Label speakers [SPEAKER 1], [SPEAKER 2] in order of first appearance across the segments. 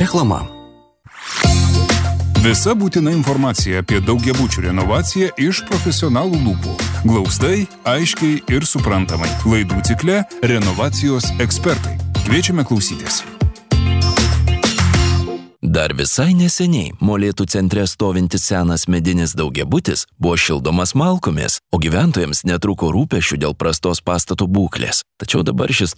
[SPEAKER 1] Reklama.
[SPEAKER 2] Visa būtina informacija apie daugiabučių renovaciją iš profesionalų lūpų. Glaustai, aiškiai ir suprantamai. Laidų cikle Renovacijos ekspertai. Kviečiame klausytis.
[SPEAKER 3] Dar visai neseniai Molėtų centre stovintis senas medinis daugiabutis buvo šildomas malkomis, o gyventojams netruko rūpesčių dėl prastos pastato būklės. Tačiau dabar šis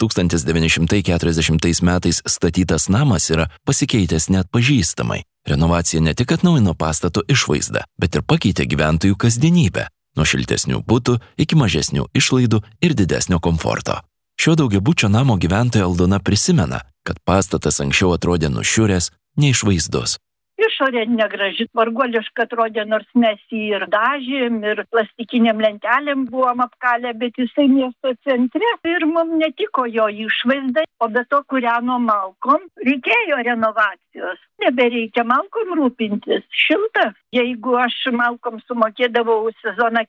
[SPEAKER 3] 1940 metais statytas namas yra pasikeitęs net pažįstamai. Renovacija ne tik atnaujino pastato išvaizdą, bet ir pakeitė gyventojų kasdienybę, nuo šiltesnių butų iki mažesnių išlaidų ir didesnio komforto. Šio daugiabučio namo gyventoja Aldona prisimena, kad pastatas anksčiau atrodė nušiuręs, neišvaizdus.
[SPEAKER 4] Išorė negraži, varguoliška atrodė, nors mes jį ir dažėm, ir plastikiniam lentelėm buvom apkalę, bet jisai miesto centre ir mums netiko jo išvaizda, o be to kūreno malkom, reikėjo renovacijos. Nebereikia malkom rūpintis, šilta. Jeigu aš malkom sumokėdavau sezoną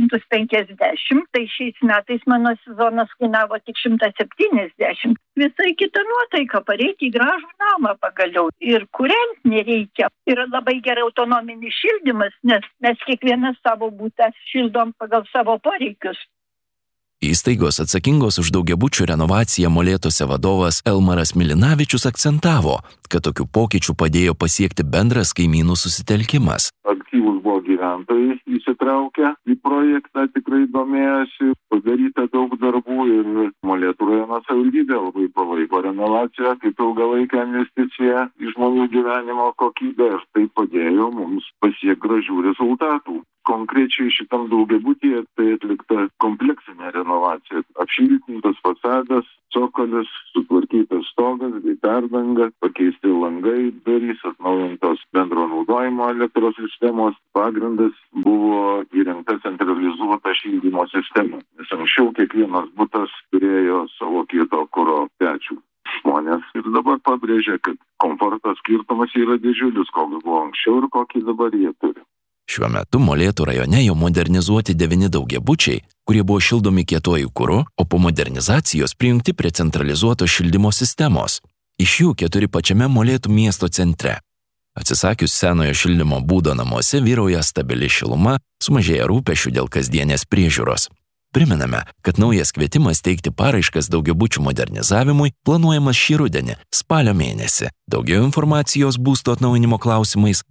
[SPEAKER 4] 450, tai šiais metais mano sezonas kainavo tik 170. Visai kita nuotaika, pareikia į gražų namą pagaliau. Ir kuriant nereikia. Yra labai gerai autonominis šildymas, nes mes kiekvienas savo butą šildom pagal savo poreikius.
[SPEAKER 3] Įstaigos atsakingos už daugiabučių renovaciją Molėtuose vadovas Elmaras Milinavičius akcentavo, kad tokių pokyčių padėjo pasiekti bendras kaimynų susitelkimas.
[SPEAKER 5] Aktyvus buvo gyventojai įsitraukę į projektą, tikrai domėjosi, padaryta daug darbų ir Molėtų rajono savivaldybė labai palaiko renovaciją kaip ilgalaikę investiciją į žmonių gyvenimo kokybę ir tai padėjo mums pasiekti gražių rezultatų. Konkrečiai šitam daugiabutyje tai atlikta kompleksinė renovacija. Apšiltintas fasadas, cokolis, sutvarkytas stogas bei perdanga, pakeisti langai, durys, atnaujintos bendro naudojimo elektros sistemos. Pagrindas buvo įrengta centralizuota šildymo sistema. Nes anksčiau kiekvienas butas turėjo savo kieto kuro pečių. Žmonės ir dabar pabrėžia, kad komforto skirtumas yra didžiulis, koks buvo anksčiau ir kokį dabar jie turi.
[SPEAKER 3] Šiuo metu Molėtų rajone jau modernizuoti 9 daugiabučiai, kurie buvo šildomi kietuoju kuru, o po modernizacijos prijungti prie centralizuotos šildymo sistemos. Iš jų 4 pačiame Molėtų miesto centre. Atsisakius senojo šildymo būdo namuose vyrauja stabili šiluma, sumažėja rūpesčių dėl kasdienės priežiūros. Primename, kad naujas kvietimas teikti paraiškas daugiabučių modernizavimui planuojamas šį rudenį, spalio mėnesį. Daugiau informacijos būsto atnaujinimo klausimais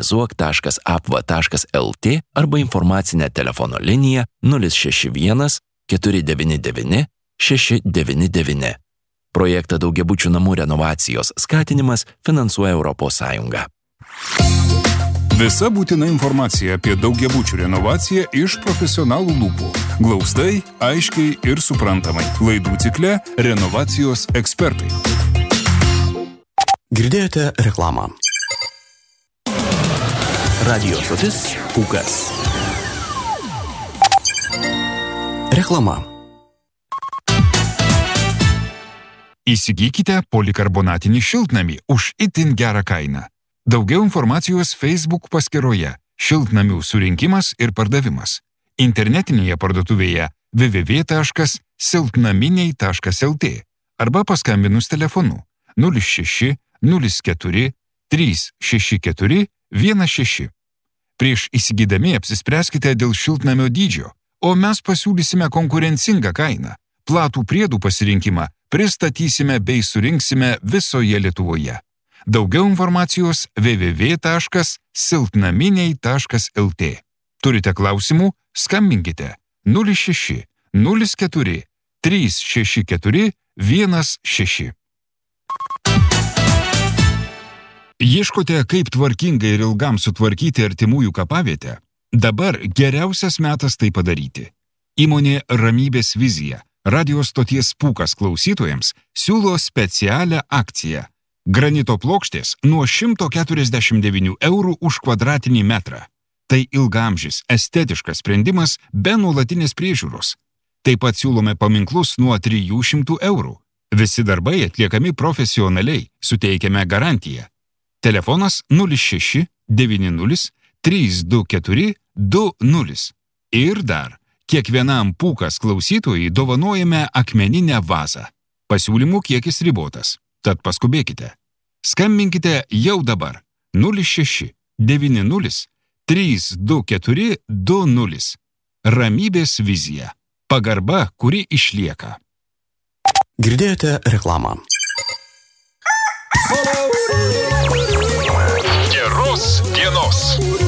[SPEAKER 3] modernizuok.apva.lt arba informacinė telefono linija 061 499 699. Projektą daugiabučių namų renovacijos skatinimas finansuoja Europos Sąjunga.
[SPEAKER 2] Visa būtina informacija apie daugiabučių renovaciją iš profesionalų lūpų. Glaustai, aiškiai ir suprantamai. Laidų cikle Renovacijos ekspertai.
[SPEAKER 1] Girdėjote reklamą. Radio stotis Pūkas. Reklama.
[SPEAKER 2] Įsigykite polikarbonatinį šiltnamį už itin gerą kainą. Daugiau informacijos Facebook paskyroje Šiltnamių surinkimas ir pardavimas. Internetinėje parduotuvėje www.siltnaminiai.lt arba paskambinus telefonu 06 04 364 16. Prieš įsigydami apsispręskite dėl šiltnamio dydžio, o mes pasiūlysime konkurencingą kainą. Platų priedų pasirinkimą pristatysime bei surinksime visoje Lietuvoje. Daugiau informacijos www.siltnaminiai.lt. Turite klausimų? Skambinkite 06 04 364 16. Ieškote, kaip tvarkingai ir ilgam sutvarkyti artimųjų kapavietę? Dabar geriausias metas tai padaryti. Įmonė Ramybės vizija, radio stoties Pūkas klausytojams, siūlo specialią akciją. Granito plokštės nuo 149 eurų už kvadratinį metrą. Tai ilgaamžis, estetiškas sprendimas be nuolatinės priežiūros. Taip pat siūlome paminklus nuo 300 eurų. Visi darbai atliekami profesionaliai, suteikiame garantiją. Telefonas 06 90 324 20. Ir dar, kiekvienam Pūkas klausytojui dovanojame akmeninę vazą. Pasiūlymų kiekis ribotas, tad paskubėkite. Skambinkite jau dabar 06 90 324 20. Ramybės vizija. Pagarba, kuri išlieka.
[SPEAKER 1] Girdėjote reklamą.
[SPEAKER 2] Geros dienos.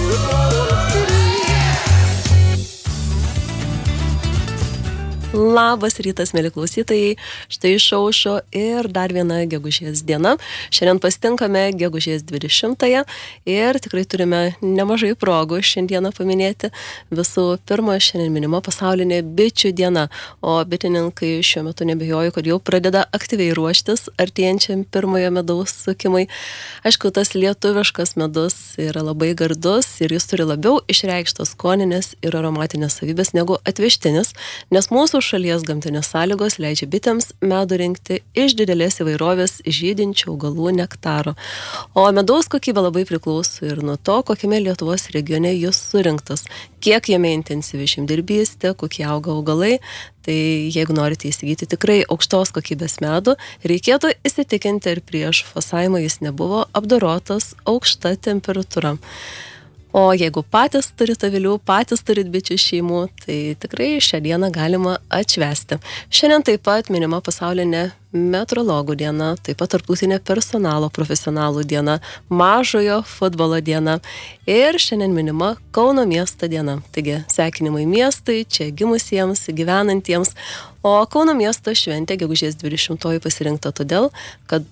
[SPEAKER 6] Labas rytas, mėly klausytojai. Štai išaušo ir dar viena gegužės diena. Šiandien pasitinkame gegužės 20-ąją ir tikrai turime nemažai progų šiandieną paminėti. Visų pirma, šiandien minima pasaulinė bičių diena, o bitininkai šiuo metu nebejoju, kad jau pradeda aktyviai ruoštis artėjančiam pirmojo medaus sukimui. Aišku, tas lietuviškas medus yra labai gardus ir jis turi labiau išreikštas skoninės ir aromatinės savybės negu atvežtinis, nes mūsų šalies gamtinės sąlygos leidžia bitėms medų rinkti iš didelės įvairovės žydinčių augalų nektaro. O medaus kokybė labai priklauso ir nuo to, kokiame Lietuvos regione jis surinktas, kiek jame intensyvi žemdirbystė, kokie auga augalai. Tai jeigu norite įsigyti tikrai aukštos kokybės medų, reikėtų įsitikinti, ar prieš fasavimą jis nebuvo apdorotas aukšta temperatūra. O jeigu patys turite avilių, patys turite bičių šeimų, tai tikrai šią dieną galima atšvęsti. Šiandien taip pat minima pasaulinė metrologų diena, taip pat tarptautinė personalo profesionalų diena, mažojo futbolo diena ir šiandien minima Kauno miesto diena. Taigi, sveikinimai miestui, čia gimusiems, gyvenantiems. O Kauno miesto šventė gegužės 20-oji pasirinkta todėl, kad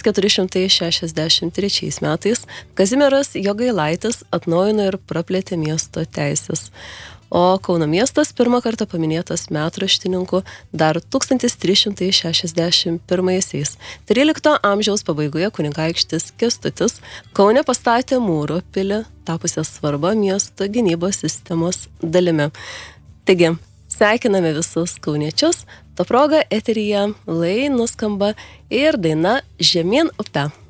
[SPEAKER 6] 1463 metais Kazimieras Jogailaitis atnaujino ir praplėtė miesto teisės. O Kauno miestas pirmą kartą paminėtas metraštininkų dar 1361-aisiais. 13 amžiaus pabaigoje kunigaikštis Kęstutis Kaune pastatė Mūro pilį, tapusią svarbą miesto gynybos sistemos dalimi. Taigi, sveikiname visus kauniečius, ta proga eteryje lai nuskamba ir daina Žemyn upe.